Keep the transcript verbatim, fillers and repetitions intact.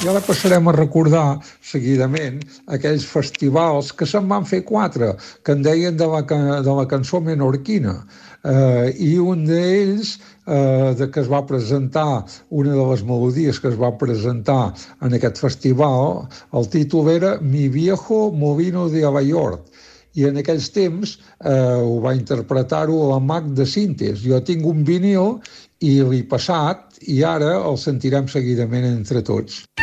I ara passarem a recordar seguidament aquells festivals que se'n van fer quatre, que en deien de la, de la cançó menorquina. Eh, I un d'ells, eh, de que es va presentar, una de les melodies que es va presentar en aquest festival, el títol era Mi viejo molino de York. I en aquells temps eh, ho va interpretar-ho la Mag de Sintes. Jo tinc un vinil i l'he passat i ara el sentirem seguidament entre tots.